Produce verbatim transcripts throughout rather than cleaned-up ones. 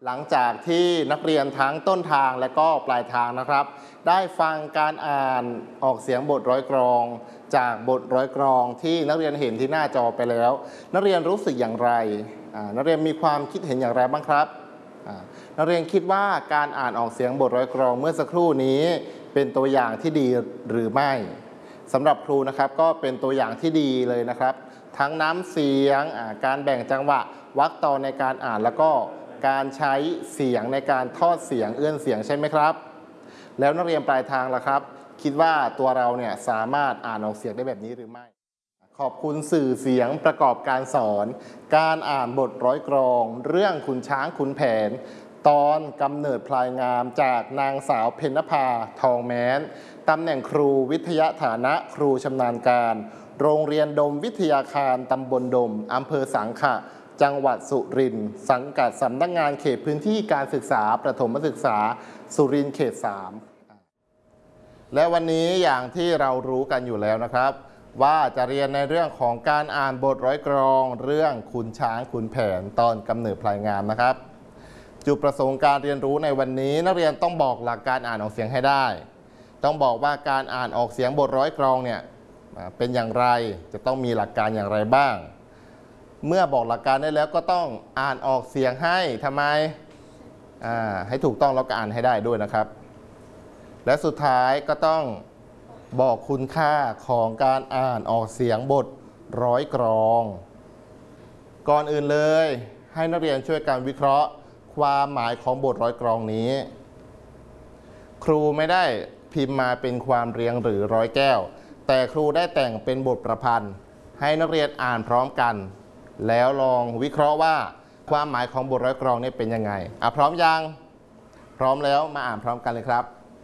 หลังจากที่นักเรียนทั้งต้นทางและก็ปลายทางนะครับได้ฟังการอ่านออกเสียงบทร้อยกรองจากบทร้อยกรองที่นักเรียนเห็นที่หน้าจอไปแล้วนักเรียนรู้สึกอย่างไรนักเรียนมีความคิดเห็นอย่างไรบ้างครับนักเรียนคิดว่าการอ่านออกเสียงบทร้อยกรองเมื่อสักครู่นี้เป็นตัวอย่างที่ดีหรือไม่สำหรับครูนะครับก็เป็นตัวอย่างที่ดีเลยนะครับทั้งน้ำเสียงการแบ่งจังหวะวรรคตอนในการอ่านแล้วก็การใช้เสียงในการทอดเสียงเอื้อนเสียงใช่ไหมครับแล้วนักเรียนปลายทางล่ะครับคิดว่าตัวเราเนี่ยสามารถอ่านออกเสียงได้แบบนี้หรือไม่ขอบคุณสื่อเสียงประกอบการสอนการอ่านบทร้อยกรองเรื่องขุนช้างขุนแผนตอนกำเนิดพลายงามจากนางสาวเพ็ญนภาทองแม้นตำแหน่งครูวิทยาฐานะครูชำนาญการโรงเรียนดมวิทยาคารตำบลดมอำเภอสังขะจังหวัดสุรินทร์สังกัดสำนักงานเขตพื้นที่การศึกษาประถมศึกษาสุรินทร์เขตสามและวันนี้อย่างที่เรารู้กันอยู่แล้วนะครับว่าจะเรียนในเรื่องของการอ่านบทร้อยกรองเรื่องขุนช้างขุนแผนตอนกำเนิดพลายงามนะครับจุดประสงค์การเรียนรู้ในวันนี้นักเรียนต้องบอกหลักการอ่านออกเสียงให้ได้ต้องบอกว่าการอ่านออกเสียงบทร้อยกรองเนี่ยเป็นอย่างไรจะต้องมีหลักการอย่างไรบ้างเมื่อบอกหลักการได้แล้วก็ต้องอ่านออกเสียงให้ทำไมอ่าให้ถูกต้องแล้วก็อ่านให้ได้ด้วยนะครับและสุดท้ายก็ต้องบอกคุณค่าของการอ่านออกเสียงบทร้อยกรองก่อนอื่นเลยให้นักเรียนช่วยกันวิเคราะห์ความหมายของบทร้อยกรองนี้ครูไม่ได้พิมพ์มาเป็นความเรียงหรือร้อยแก้วแต่ครูได้แต่งเป็นบทประพันธ์ให้นักเรียนอ่านพร้อมกันแล้วลองวิเคราะห์ว่าความหมายของบทร้อยกรองนี้เป็นยังไงอ่ะพร้อมยังพร้อมแล้วมาอ่านพร้อมกันเลยครับ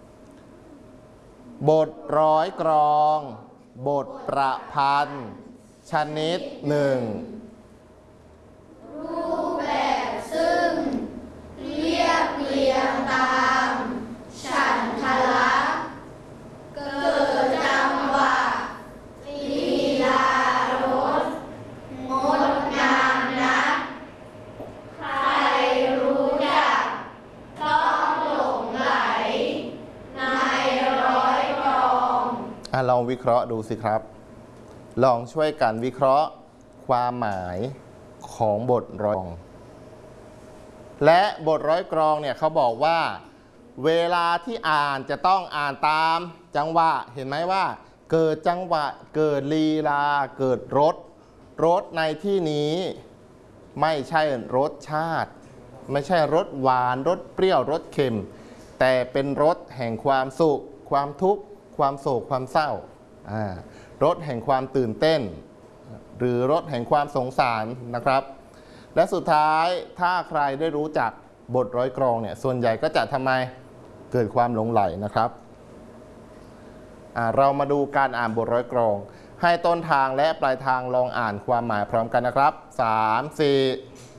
บทร้อยกรองบทประพันธ์ชนิดหนึ่งรูปแบบซึ่งเรียบเรียงตามฉันทลักษณ์เกิดจังหวะลีลารสงดงามนักใครรู้จักต้องหลงไหลในร้อยกรองอ่ะลองวิเคราะห์ดูสิครับลองช่วยกันวิเคราะห์ความหมายของบทร้อยกรองและบทร้อยกรองเนี่ยเขาบอกว่าเวลาที่อ่านจะต้องอ่านตามจังหวะเห็นไหมว่าเกิดจังหวะเกิดลีลาเกิดรสรสในที่นี้ไม่ใช่รสชาติไม่ใช่รสหวานรสเปรี้ยวรสเค็มแต่เป็นรสแห่งความสุขความทุกข์ความโศกความเศร้ารสแห่งความตื่นเต้นหรือรสแห่งความสงสารนะครับและสุดท้ายถ้าใครได้รู้จักบทร้อยกรองเนี่ยส่วนใหญ่ก็จะทำไมเกิดความหลงใหลนะครับเรามาดูการอ่านบทร้อยกรองให้ต้นทางและปลายทางลองอ่านความหมายพร้อมกันนะครับสาม สี่